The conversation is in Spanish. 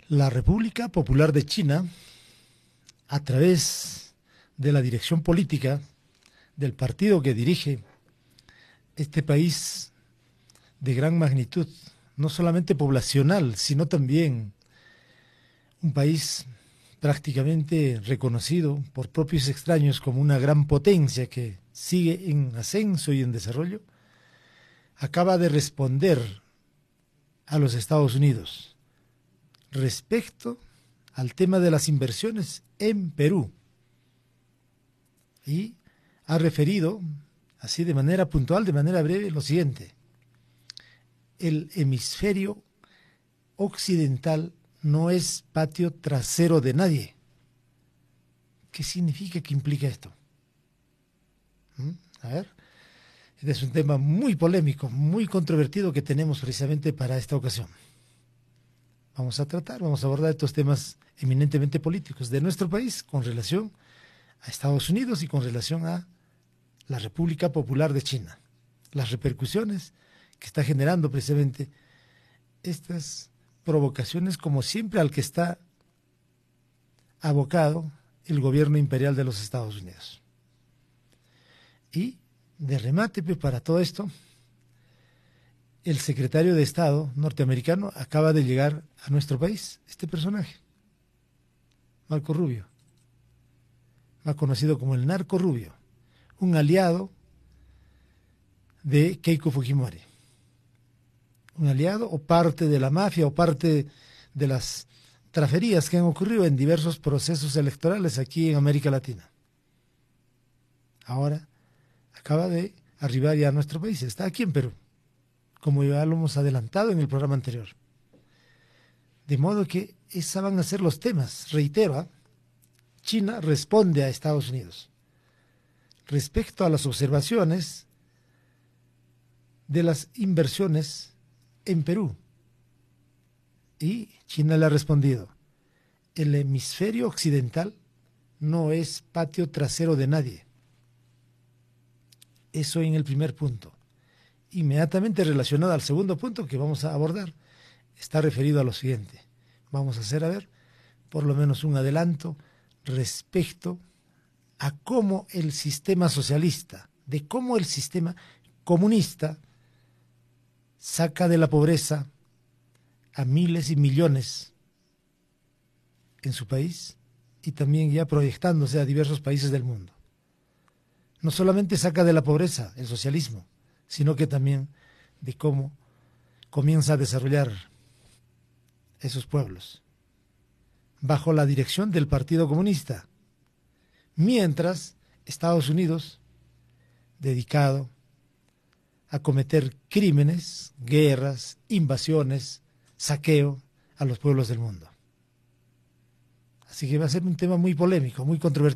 La República Popular de China, a través de la dirección política del partido que dirige este país de gran magnitud, no solamente poblacional, sino también un país prácticamente reconocido por propios extraños como una gran potencia que sigue en ascenso y en desarrollo, acaba de responder a los Estados Unidos respecto al tema de las inversiones en Perú y ha referido, así de manera puntual, de manera breve, lo siguiente: el hemisferio occidental no es patio trasero de nadie. ¿Qué significa, qué implica esto? A ver, este es un tema muy polémico, muy controvertido que tenemos precisamente para esta ocasión. Vamos a abordar estos temas eminentemente políticos de nuestro país con relación a Estados Unidos y con relación a la República Popular de China. Las repercusiones que está generando precisamente estas provocaciones, como siempre, al que está abocado el gobierno imperial de los Estados Unidos. Y de remate, para todo esto, el secretario de Estado norteamericano acaba de llegar a nuestro país, este personaje, Marco Rubio, más conocido como el Narco Rubio, un aliado de Keiko Fujimori, un aliado o parte de la mafia o parte de las traferías que han ocurrido en diversos procesos electorales aquí en América Latina. Ahora acaba de arribar ya a nuestro país, está aquí en Perú, como ya lo hemos adelantado en el programa anterior. De modo que esos van a ser los temas. Reitero, China responde a Estados Unidos respecto a las observaciones de las inversiones en Perú. Y China le ha respondido: el hemisferio occidental no es patio trasero de nadie. Eso en el primer punto. Inmediatamente relacionado al segundo punto que vamos a abordar, está referido a lo siguiente. Vamos a hacer, a ver, por lo menos un adelanto respecto a cómo el sistema socialista, de cómo el sistema comunista saca de la pobreza a miles y millones en su país y también ya proyectándose a diversos países del mundo. No solamente saca de la pobreza el socialismo, sino que también de cómo comienza a desarrollar esos pueblos bajo la dirección del Partido Comunista, mientras Estados Unidos, dedicado a cometer crímenes, guerras, invasiones, saqueo a los pueblos del mundo. Así que va a ser un tema muy polémico, muy controvertido.